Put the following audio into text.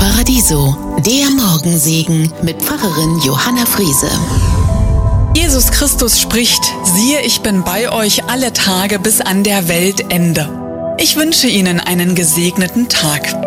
Paradiso, der Morgensegen mit Pfarrerin Johanna Friese. Jesus Christus spricht: Siehe, ich bin bei euch alle Tage bis an der Weltende. Ich wünsche Ihnen einen gesegneten Tag.